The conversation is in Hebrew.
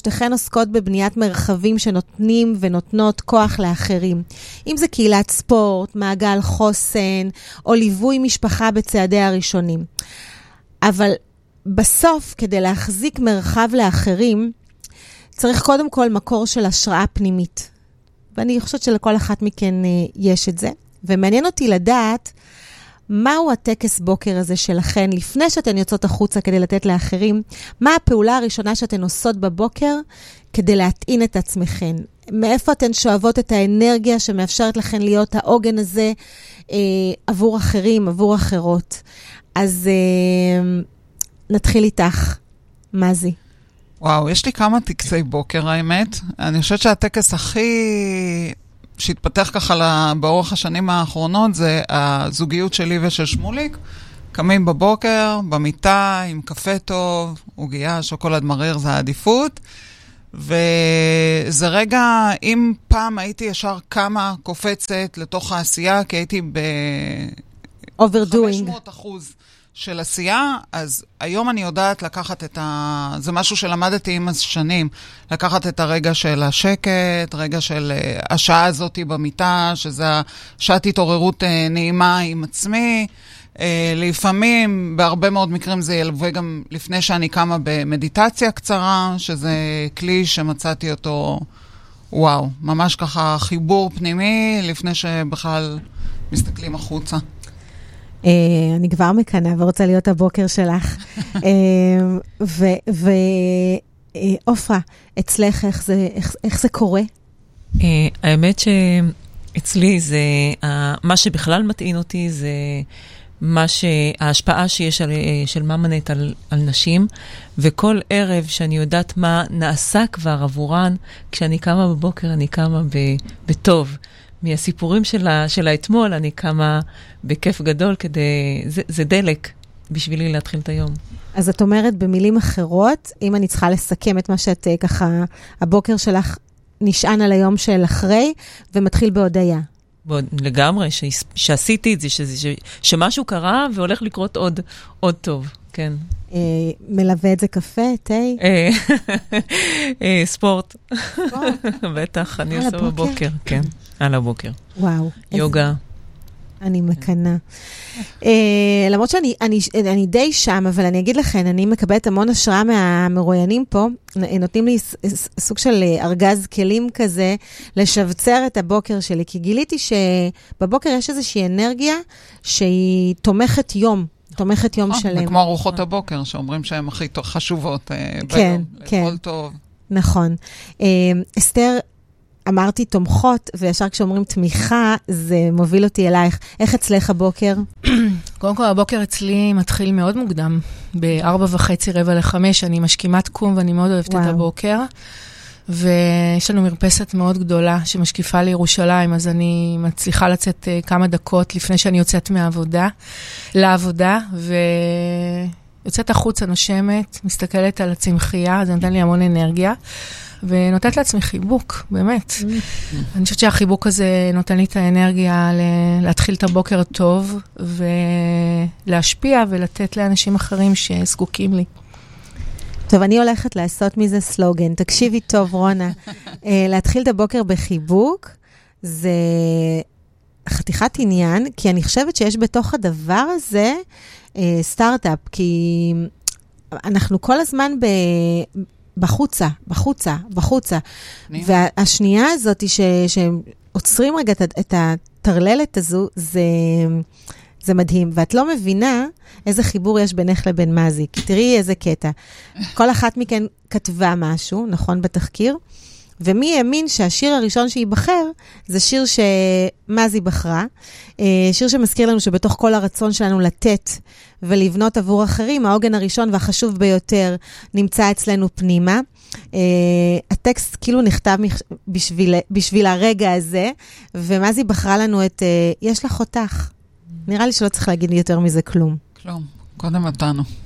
שתיכן עוסקות בבניית מרחבים שנותנים ונותנות כוח לאחרים. אם זה קהילת ספורט, מעגל חוסן, או ליווי משפחה בצעדי הראשונים. אבל בסוף, כדי להחזיק מרחב לאחרים, צריך קודם כל מקור של השראה פנימית. ואני חושבת שלכל אחת מכן יש את זה. ומעניין אותי לדעת מהו הטקס בוקר הזה שלכן, לפני שאתן יוצאות החוצה כדי לתת לאחרים, מה הפעולה הראשונה שאתן עושות בבוקר כדי להטעין את עצמכן? מאיפה אתן שואבות את האנרגיה שמאפשרת לכן להיות העוגן הזה עבור אחרים, עבור אחרות? אז נתחיל איתך, מזי. וואו, יש לי כמה טקסי בוקר, האמת. אני חושבת שהטקס הכי שהתפתח ככה באורך השנים האחרונות, זה הזוגיות שלי ושל שמוליק. קמים בבוקר, במיטה, עם קפה טוב, עוגיה, שוקולד מריר, זה העדיפות. וזה רגע, אם פעם הייתי ישר כמה קופצת לתוך העשייה, כי הייתי overdoing. 500% של עשייה, אז היום אני יודעת לקחת זה משהו שלמדתי עם השנים, לקחת את הרגע של השקט, רגע של השעה הזאת במיטה, שזה שעת התעוררות נעימה עם עצמי. לפעמים, בהרבה מאוד מקרים זה ילווה גם לפני שאני קמה במדיטציה קצרה, שזה כלי שמצאתי אותו, וואו, ממש ככה חיבור פנימי, לפני שבכלל מסתכלים החוצה. אני כבר מקנה ורוצה להיות הבוקר שלך. ואופרה, אצלך איך זה קורה? האמת שאצלי זה, מה שבכלל מטעין אותי זה ההשפעה שיש של ממנט על נשים, וכל ערב שאני יודעת מה נעשה כבר עבורן, כשאני קמה בבוקר אני קמה בטוב. מהסיפורים של האתמול, אני קמה בכיף גדול זה דלק בשבילי להתחיל את היום. אז את אומרת במילים אחרות, אם אני צריכה לסכם את מה שאת ככה, הבוקר שלך נשען על היום של אחרי, ומתחיל בהודעה. לגמרי, שעשיתי את זה, שמשהו קרה והולך לקרות עוד טוב, כן. מלווה את זה קפה, תה? ספורט. בטח, אני עושה בבוקר, כן. על הבוקר. וואו. יוגה. אני מקנה. למרות שאני די שם, אבל אני אגיד לכן, אני מקבלת המון השראה מהמרואיינים פה, נותנים לי סוג של ארגז כלים כזה, לשבצר את הבוקר שלי, כי גיליתי שבבוקר יש איזושהי אנרגיה שהיא תומכת יום שלם. זה כמו ארוחות הבוקר, שאומרים שהן הכי חשובות ביום. כן. לכל טוב. נכון. אסתר, אמרתי תומכות, וישר כשאומרים תמיכה, זה מוביל אותי אלייך. איך אצלך הבוקר? קודם כל, הבוקר אצלי מתחיל מאוד מוקדם. ב-4:30, 4:45, אני משכימת קום, ואני מאוד אוהבת את הבוקר. ויש לנו מרפסת מאוד גדולה, שמשקיפה לירושלים, אז אני מצליחה לצאת כמה דקות לפני שאני יוצאת לעבודה, ויוצאת החוצה, נושמת, מסתכלת על הצמחייה, זה נותן לי המון אנרגיה. ונותנת לעצמי חיבוק, באמת. אני חושבת שהחיבוק הזה נותן לי את האנרגיה להתחיל את הבוקר טוב, ולהשפיע ולתת לאנשים אחרים שזקוקים לי. טוב, אני הולכת לעשות מזה סלוגן. תקשיבי טוב, רונה. להתחיל את הבוקר בחיבוק, זה חתיכת עניין, כי אני חושבת שיש בתוך הדבר הזה סטארט-אפ, כי אנחנו כל הזמן בחוצה. והשנייה הזאת שעוצרים רגע את התרללת הזו, זה מדהים. ואת לא מבינה איזה חיבור יש בינך לבין מזי. כי תראי איזה קטע. כל אחת מכן כתבה משהו, נכון, בתחקיר, ומי האמין שהשיר הראשון שיבחר, זה שיר שמזי בחרה, שיר שמזכיר לנו שבתוך כל הרצון שלנו לתת ולבנות עבור אחרים, העוגן הראשון והחשוב ביותר נמצא אצלנו פנימה. הטקסט כאילו נכתב בשביל הרגע הזה, ומזי בחרה לנו את יש לך אותך. נראה לי שלא צריך להגיד יותר מזה כלום. כלום, קודם אותנו.